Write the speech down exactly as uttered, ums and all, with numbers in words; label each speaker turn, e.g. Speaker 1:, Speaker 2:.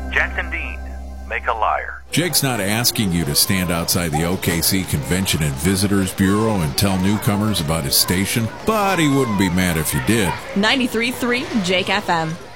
Speaker 1: Jackson Dean, make a liar.
Speaker 2: Jake's not asking you to stand outside the O K C Convention and Visitors Bureau and tell newcomers about his station, but he wouldn't be mad if you did.
Speaker 3: ninety-three point three Jake F M.